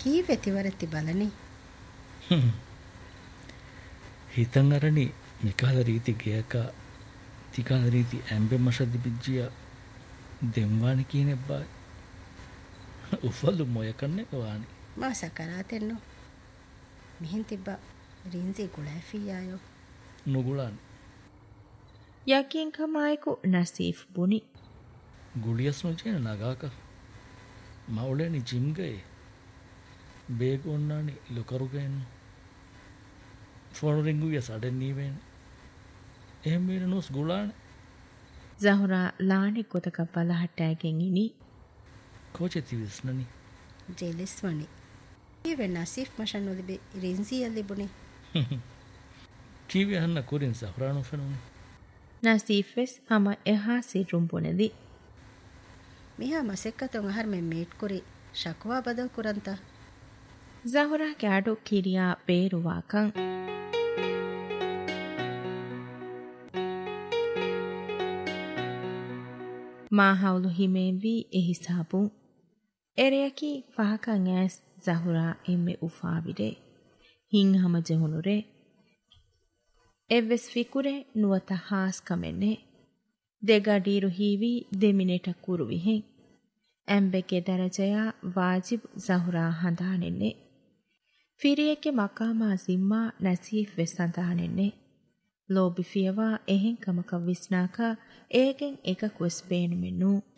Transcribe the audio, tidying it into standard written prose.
කීවෙතිවරති බලනි හිතන් අරණි මිකාල රීති ගයක තිකාල රීති ඇම්බෙ මශදි පිජ්ජිය දෙම්වානි කියන එබ්බායි උෆල්ලු මොය කන්නේ වානි මා සකරාතෙන්නෝ මිහින් තිබ්බ රින්සි ගුලෑෆියායෝ නුගුලාන් යකින් කමායකු නසීෆ් බුනි ගුලියස් නොජයන නගාක මවුලෙනි ජිම්ගයේ බේග ඔන්නානි ලොකරුගෙන් ෆෝන් රිංගුය සඩන් නීවෙන් එහෙම වෙන නොස් ගුලාන ජහුරා ලානි කොතක බලහට්ටෑගෙන් ඉනි කෝචෙති විස්නනි ජෙලිස් වනි ඊවෙ නසීෆ් මෂන් නොදිබි රින්සි යල්ලිබුනි කීවේ හන්න කුරින් සහරානු ෆෙනුනි නසීෆ් වෙස් හම එහා සිරුම් බුනේදි මිහා මසෙක්කතොන් අහර් මෙ මේට් කුරි ශක්වා බදල් කුරන්තා ජහුරා කෑඩු කිරියා බේරුවාකන් මා හවුලු හිමේවී එහිසාබුන් එරයකි ෆහකන් ඇස් ජහුරා එම්මෙ උෆාවිරේ හිං හම ජෙහුනුරේ එව්වෙස් ෆිකුරේ නුවත හාස් කමෙන්නේ දෙගඩීරු හීවි දෙමිනෙට කුරුවිහෙන් ඇම්බෙගේ දරජයා වාජිබ් ජහුරා හඳානෙන්නේ ෆිරියෙක්ගේ මකාමා සිම්මා නසීෆ් වෙස් හඳානෙන්නේ ලෝබිෆියවා එහෙන් කමක විස්නාකා ඒගෙන් එකක් වෙස් බේනුමෙන්නු